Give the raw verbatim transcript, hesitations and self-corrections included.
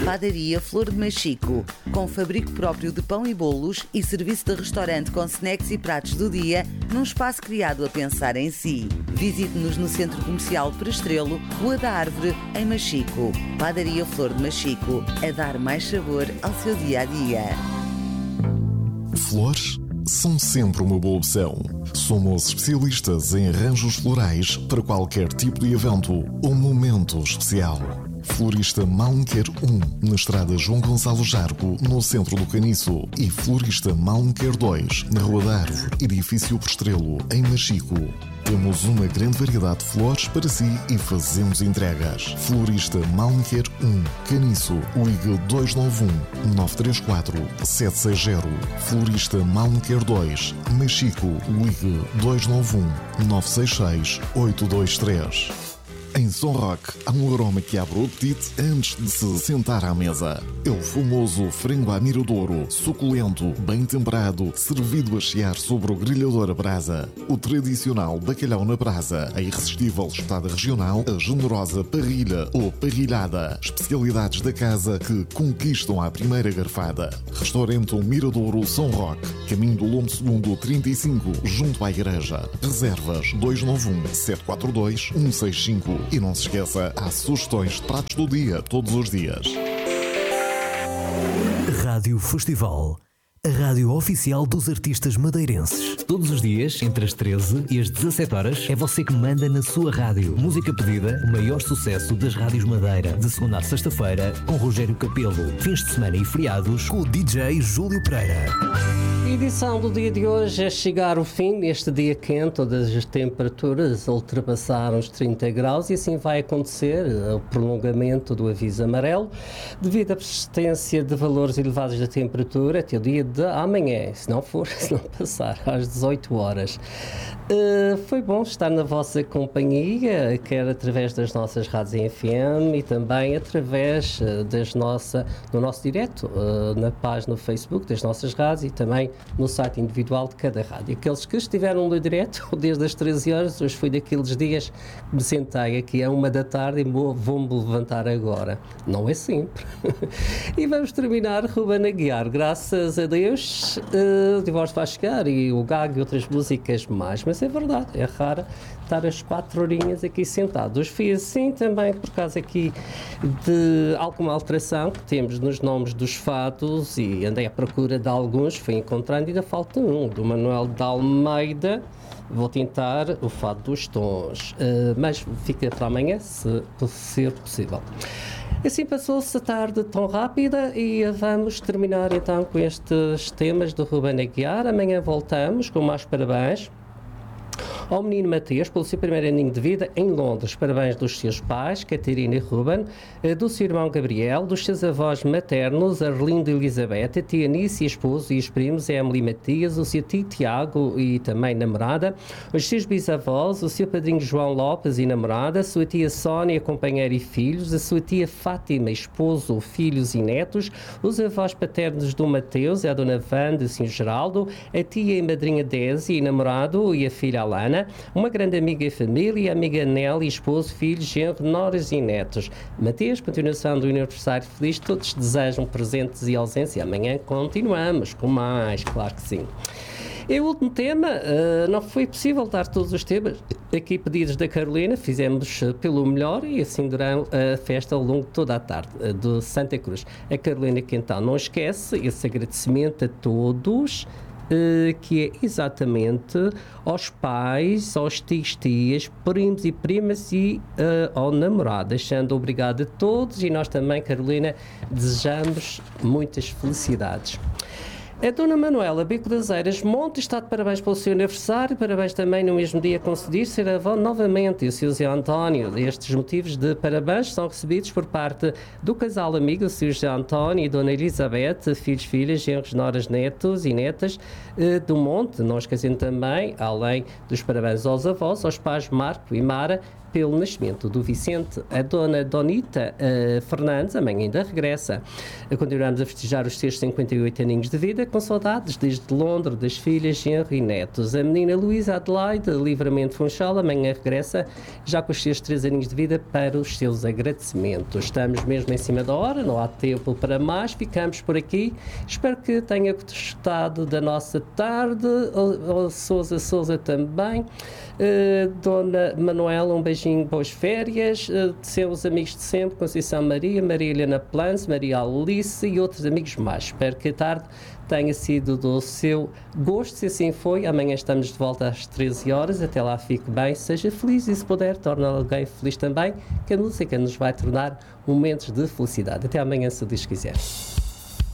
Padaria Flor de Machico, com fabrico próprio de pão e bolos e serviço de restaurante com snacks e pratos do dia, num espaço criado a pensar em si. Visite-nos no Centro Comercial Prestrelo, Rua da Árvore, em Machico. Padaria Flor de Machico, a dar mais sabor ao seu dia-a-dia. Flores são sempre uma boa opção. Somos especialistas em arranjos florais para qualquer tipo de evento ou momento especial. Florista Malmquer um, na estrada João Gonçalo Jargo, no centro do Caniço, e Florista Malmquer dois, na Rua da Árvore, edifício Prestrelo, em Machico. Temos uma grande variedade de flores para si e fazemos entregas. Florista Malmquer um, Caniço, ligue dois nove um, nove três quatro, sete seis zero. Florista Malmquer dois, Machico, ligue dois nove um, nove seis seis, oito dois três. Em São Roque, há um aroma que abre o apetite antes de se sentar à mesa. É o famoso frango à miradouro, suculento, bem temperado, servido a chiar sobre o grelhador a brasa. O tradicional bacalhau na brasa, a irresistível espetada regional, a generosa parrilha ou parrilhada. Especialidades da casa que conquistam à primeira garfada. Restaurante Miradouro São Roque, caminho do Lombo Segundo trinta e cinco, junto à igreja. Reservas dois nove um, sete quatro dois, um seis cinco. E não se esqueça, há sugestões de pratos do dia todos os dias. Rádio Festival, a rádio oficial dos artistas madeirenses. Todos os dias, entre as treze e as dezassete horas, é você que manda na sua rádio. Música pedida, o maior sucesso das rádios Madeira. De segunda a sexta-feira, com Rogério Capelo. Fins de semana e feriados, com o D J Júlio Pereira. A edição do dia de hoje é chegar ao fim neste dia quente, todas as temperaturas ultrapassaram os trinta graus e assim vai acontecer o prolongamento do aviso amarelo devido à persistência de valores elevados da temperatura até o dia de amanhã, se não for, se não passar às dezoito horas. Uh, foi bom estar na vossa companhia, quer através das nossas rádios em F M e também através uh, das nossa, do nosso direto, uh, na página no Facebook das nossas rádios e também no site individual de cada rádio. Aqueles que estiveram no direto desde as treze horas, hoje foi daqueles dias que me sentei aqui a uma da tarde e vou-me levantar agora. Não é sempre. E vamos terminar, Ruben Aguiar, graças a Deus, uh, o divórcio vai chegar e o Gago e outras músicas mais, mas é verdade, é raro estar as quatro horinhas aqui sentados. Hoje fui assim também por causa aqui de alguma alteração que temos nos nomes dos fados e andei à procura de alguns, fui encontrando e ainda falta um, do Manuel de Almeida. Vou tentar o fado dos tons, uh, mas fica para amanhã, se ser possível. Assim passou-se a tarde tão rápida e vamos terminar então com estes temas do Ruben Aguiar. Amanhã voltamos com mais parabéns ao menino Mateus pelo seu primeiro aninho de vida em Londres. Parabéns dos seus pais, Catarina e Ruben, do seu irmão Gabriel, dos seus avós maternos, Arlindo e Elizabeth, a tia Anice e esposo e os primos, Emily e Matias, o seu tio Tiago e também namorada, os seus bisavós, o seu padrinho João Lopes e namorada, a sua tia Sónia, companheira e filhos, a sua tia Fátima, esposo, filhos e netos, os avós paternos do Mateus, a dona Wanda e o senhor Geraldo, a tia e madrinha Désia e namorado e a filha Alana, uma grande amiga e família, a amiga Nelly, esposo, filhos, genro, noras e netos. Mateus, continuação do aniversário feliz, todos desejam presentes e ausência. Amanhã continuamos com mais, claro que sim. E o último tema, uh, não foi possível dar todos os temas aqui pedidos da Carolina, fizemos uh, pelo melhor e assim durante a festa ao longo de toda a tarde uh, de Santa Cruz. A Carolina que então não esquece esse agradecimento a todos, Uh, que é exatamente aos pais, aos tios, tias, primos e primas e uh, ao namorado, deixando obrigado a todos e nós também, Carolina, desejamos muitas felicidades. A dona Manuela Bico das Eiras Monte está de parabéns pelo seu aniversário, parabéns também no mesmo dia conseguir ser avó novamente, e o seu José António. Estes motivos de parabéns são recebidos por parte do casal amigo, o seu José António e dona Elizabeth, filhos, filhas, genros, noras, netos e netas eh, do Monte. Não esquecendo também, além dos parabéns aos avós, aos pais Marco e Mara, pelo nascimento do Vicente. A dona Donita uh, Fernandes, a mãe ainda regressa. Uh, continuamos a festejar os seus cinquenta e oito aninhos de vida, com saudades desde Londres, das filhas, genro e netos. A menina Luísa Adelaide, Livramento Funchal, amanhã regressa, já com os seus três aninhos de vida, para os seus agradecimentos. Estamos mesmo em cima da hora, não há tempo para mais, ficamos por aqui. Espero que tenha gostado da nossa tarde. O, o Sousa Sousa também. Uh, Dona Manuela, um beijinho, boas férias. Uh, seus amigos de sempre, Conceição Maria, Maria Helena Plans, Maria Alice e outros amigos mais. Espero que a tarde tenha sido do seu gosto. Se assim foi, amanhã estamos de volta às treze horas. Até lá, fique bem, seja feliz e, se puder, torne alguém feliz também, que a música nos vai tornar momentos de felicidade. Até amanhã, se Deus quiser.